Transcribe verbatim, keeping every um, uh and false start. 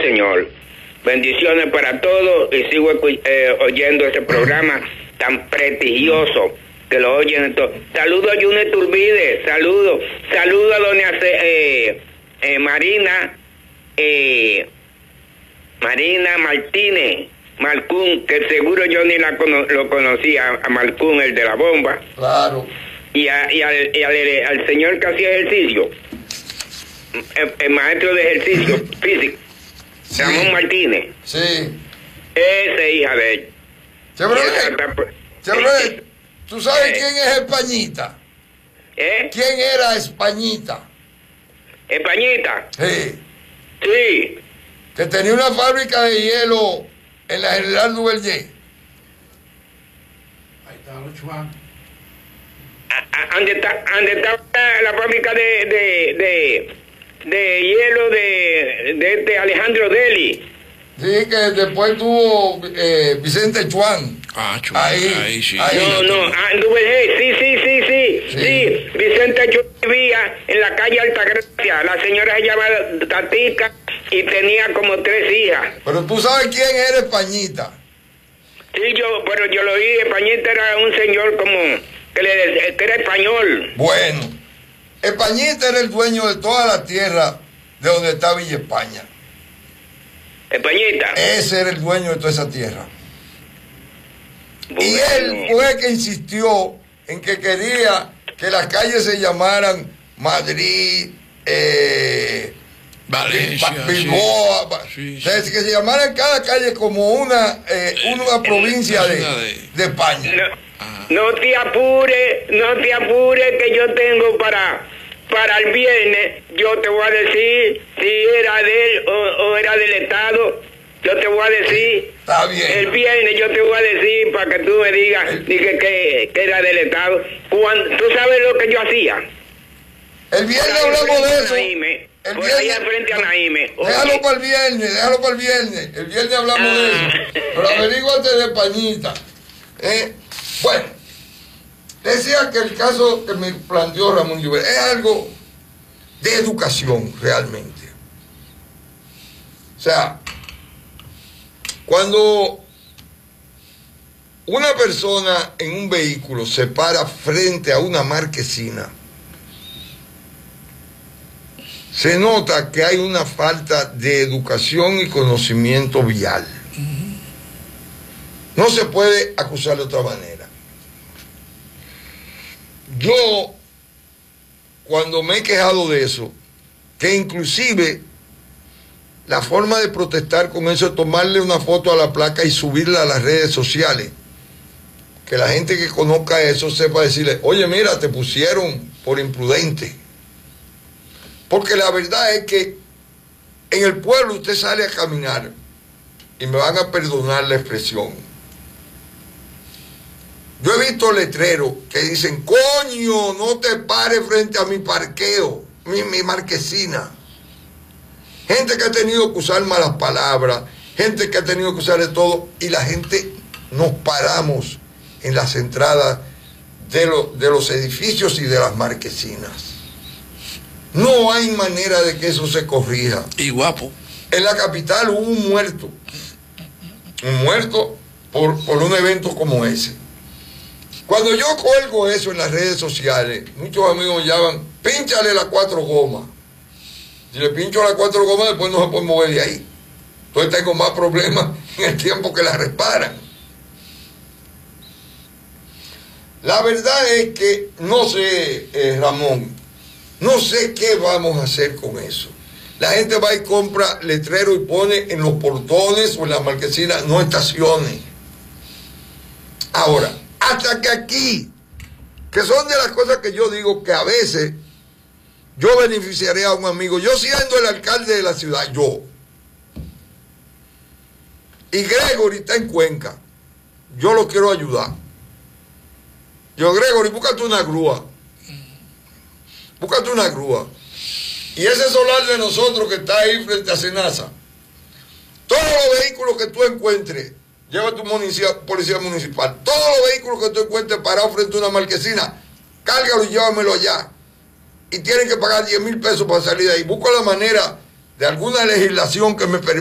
señor. Bendiciones para todos y sigo eh, oyendo ese programa tan prestigioso que lo oyen todos. Saludo a Junior Turbide, saludo, saludo a doña eh, eh, Marina, eh, Marina Martínez, Malcún, que seguro yo ni la cono lo conocía, a Malcún, el de la bomba. Claro. Y, a, y, al, y al, al señor que hacía ejercicio, el, el maestro de ejercicio físico, sí. Ramón Martínez. Sí. Ese hija de él. Chevrolet, Chevrolet, ¿tú sabes eh, quién es Españita? ¿Eh? ¿Quién era Españita? ¿Españita? Sí. Sí. Que tenía una fábrica de hielo en la General Duvergé. Ahí está los Chuan. ¿Dónde está, dónde está la fábrica de, de, de, de hielo de, de este Alejandro Deli? Sí, que después tuvo eh, Vicente Chuan. Ah, Chuan. Ahí, ahí sí. Ahí. No, no, ah, Duvergé, sí, sí, sí, sí, sí, sí. Vicente Chuan vivía en la calle Altagracia. La señora se llama Tatica y tenía como tres hijas. Pero tú sabes quién era Españita. Sí, yo, pero yo lo oí. Españita era un señor como que, le, que era español. Bueno, Españita era el dueño de toda la tierra de donde está Villa España. Españita. Ese era el dueño de toda esa tierra. Bueno. Y él fue el que insistió en que quería que las calles se llamaran Madrid, eh, Valencia, Bilboa, sí, sí, sí. que se llamaran cada calle como una, eh, una provincia de, de España. No, no te apures, no te apures que yo tengo para, para el viernes, yo te voy a decir si era de él o, o era del Estado. Yo te voy a decir, está bien. El viernes yo te voy a decir para que tú me digas el, dije que, que era del Estado. Cuando, ¿tú sabes lo que yo hacía? El viernes hablamos de eso. Naime, el por viernes, allá frente a Naime. Déjalo para el viernes, déjalo para el viernes. El viernes hablamos ah. de eso. Pero averíguate de Españita. Eh, bueno, decía que el caso que me planteó Ramón Llobet es algo de educación realmente. O sea, cuando una persona en un vehículo se para frente a una marquesina, se nota que hay una falta de educación y conocimiento vial. No se puede acusar de otra manera. Yo, cuando me he quejado de eso, que inclusive la forma de protestar con eso es tomarle una foto a la placa y subirla a las redes sociales. Que la gente que conozca eso sepa decirle, oye, mira, te pusieron por imprudente. Porque la verdad es que en el pueblo usted sale a caminar, y me van a perdonar la expresión. Yo he visto letreros que dicen, coño, no te pares frente a mi parqueo, mi, mi marquesina. Gente que ha tenido que usar malas palabras, gente que ha tenido que usar de todo, y la gente nos paramos en las entradas de, lo, de los edificios y de las marquesinas. No hay manera de que eso se corrija. Y guapo. En la capital hubo un muerto, un muerto por, por un evento como ese. Cuando yo cuelgo eso en las redes sociales, muchos amigos me llaman, pínchale las cuatro gomas. Si le pincho las cuatro gomas, después no se puede mover de ahí. Entonces tengo más problemas en el tiempo que la reparan. La verdad es que, no sé, eh, Ramón, no sé qué vamos a hacer con eso. La gente va y compra letrero y pone en los portones o en las marquesinas, no estaciones. Ahora, hasta que aquí, que son de las cosas que yo digo que a veces yo beneficiaré a un amigo, yo siendo el alcalde de la ciudad, yo. Y Gregory está en Cuenca, yo lo quiero ayudar. Yo, Gregory, búscate una grúa. Búscate una grúa. Y ese solar de nosotros que está ahí frente a Senasa, todos los vehículos que tú encuentres, lleva a tu policía, policía municipal, todos los vehículos que tú encuentres parados frente a una marquesina, cárgalo y llévamelo allá. Y tienen que pagar diez mil pesos para salir de ahí. Busco la manera de alguna legislación que me permita